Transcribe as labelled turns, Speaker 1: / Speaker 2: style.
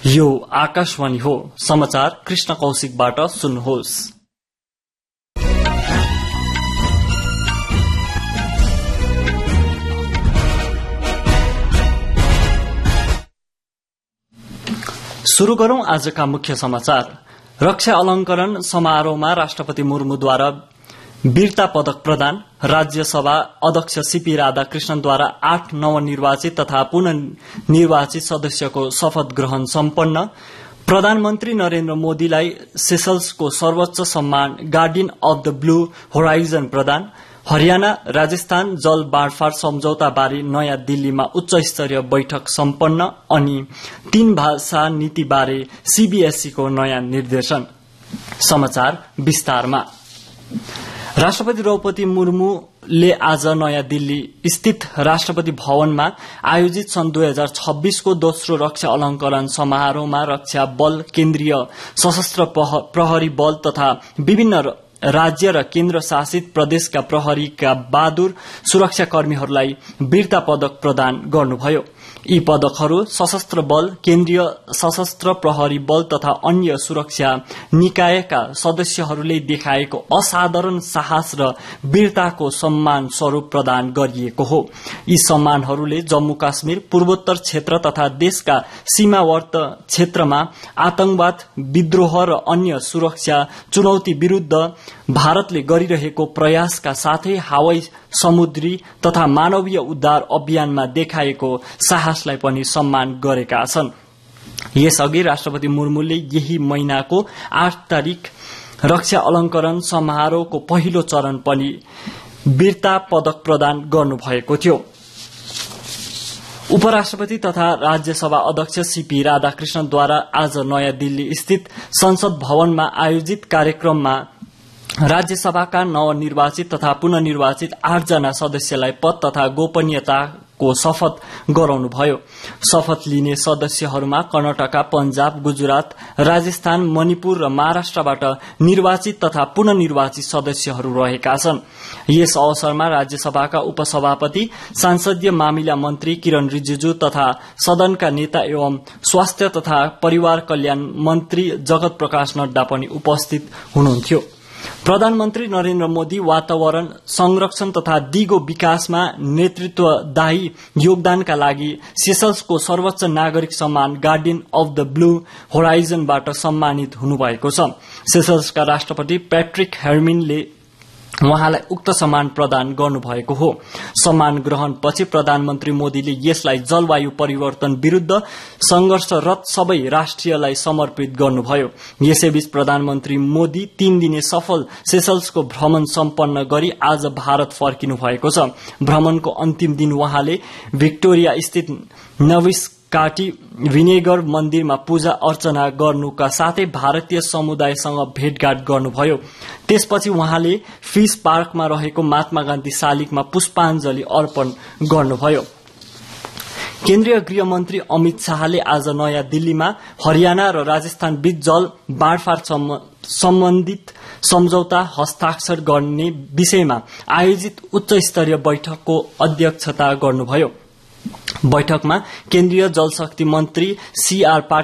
Speaker 1: यो आकाशवाणी हो। समाचार कृष्ण कौशिकबाट सुन्नुहोस्। शुरू गरौं आजका मुख्य समाचार। रक्षा अलंकरण समारोहमा राष्ट्रपति मुर्मुद्वारा वीरता पदक प्रदान, राज्यसभा अध्यक्ष सीपी राधाकृष्णनद्वारा 8 नवनिर्वाचित तथा पुनः निर्वाचित सदस्यको शपथ ग्रहण सम्पन्न, प्रधानमन्त्री नरेन्द्र मोदीलाई सेसल्सको सर्वोच्च सम्मान guardian of the blue horizon प्रदान, हरियाणा राजस्थान जल बाँडफाँड सम्झौता बारे नयाँ दिल्लीमा उच्च स्तरीय बैठक सम्पन्न अनि 3 भाषा नीति बारे सीबीएसई को नयाँ निर्देशन। समाचार विस्तारमा। राष्ट्रपति द्रौपदी मुर्मुले आज नयाँ दिल्ली स्थित राष्ट्रपति भवनमा आयोजित सन् 2026 को दोस्रो रक्षा अलंकरण समारोहमा रक्षा बल, केन्द्रीय सशस्त्र प्रहरी बल तथा विभिन्न राज्य र केन्द्र शासित प्रदेशका प्रहरीका बहादुर सुरक्षाकर्मीहरूलाई वीरता पदक प्रदान गर्नुभयो। यी पदकहरू सशस्त्र बल, केन्द्रीय सशस्त्र प्रहरी बल तथा अन्य सुरक्षा निकायका सदस्यहरूले देखाएको असाधारण साहस र वीरताको सम्मान स्वरूप प्रदान गरिएको हो। यी सम्मानहरूले जम्मू काश्मीर, पूर्वोत्तर क्षेत्र तथा देशका सीमावर्ती क्षेत्रमा आतंकवाद, विद्रोह र अन्य सुरक्षा चुनौती विरूद्ध भारतले गरिरहेको प्रयासका साथै हवाई, समुद्री तथा मानवीय उद्धार अभियानमा देखाएको साहसलाई पनि सम्मान गरेका छन्। यसअघि राष्ट्रपति मुर्मुले यही महिनाको 8 तारिक रक्षा अलंकरण समारोहको पहिलो चरण पनि वीरता पदक प्रदान गर्नुभएको थियो। उपराष्ट्रपति तथा राज्यसभा अध्यक्ष सीपी राधाकृष्णनद्वारा आज नयाँ दिल्ली स्थित संसद भवनमा आयोजित कार्यक्रममा राज्यसभाका नवनिर्वाचित तथा पुनः निर्वाचित 8 जना सदस्यलाई पद तथा गोपनीयताको शपथ गराउनुभयो। शपथ लिने सदस्यहरूमा कर्नाटक, पंजाब, गुजरात, राजस्थान, मणिपुर र महाराष्ट्रबाट निर्वाचित तथा पुनः निर्वाचित सदस्यहरू रहेका छन्। यस अवसरमा राज्यसभाका उपसभापति, संसदीय मामिला मन्त्री किरण रिजिजु तथा सदनका नेता एवं स्वास्थ्य तथा परिवार कल्याण मन्त्री जगत प्रकाश नड्डा पनि उपस्थित हुनुहुन्थ्यो। प्रधानमन्त्री नरेन्द्र मोदी वातावरण संरक्षण तथा दिगो विकासमा नेतृत्वदायी योगदानका लागि सेसल्सको सर्वोच्च नागरिक सम्मान गार्डियन अफ द ब्लू होराइजनबाट सम्मानित हुनुभएको छ। सेसल्सका राष्ट्रपति पैट्रिक हेर्मिनले उहाँलाई उक्त सम्मान प्रदान गर्नुभएको हो। सम्मान ग्रहणपछि प्रधानमन्त्री मोदीले यसलाई जलवायु परिवर्तन विरूद्ध संघर्षरत सबै राष्ट्रियलाई समर्पित गर्नुभयो। यसैबीच प्रधानमन्त्री मोदी 3 दिने सफल सेसल्सको भ्रमण सम्पन्न गरी आज भारत फर्किनु भएको छ। भ्रमणको अन्तिम दिन उहाँले भिक्टोरिया स्थित नविस काटी विनेगर मन्दिरमा पूजा अर्चना गर्नुका साथै भारतीय समुदायसँग भेटघाट गर्नुभयो। त्यसपछि उहाँले फिश पार्कमा रहेको महात्मा गान्धी शालिगमा पुष्पाञ्जली अर्पण गर्नुभयो। केन्द्रीय गृहमन्त्री अमित शाहले आज नयाँ दिल्लीमा हरियाणा र राजस्थान बीच जल बाँडफाँड सम्बन्धित सम्झौता हस्ताक्षर गर्ने विषयमा आयोजित उच्च स्तरीय बैठकको अध्यक्षता गर्नुभयो। बैठकमा केन्द्रीय जलशक्ति मन्त्री सीआर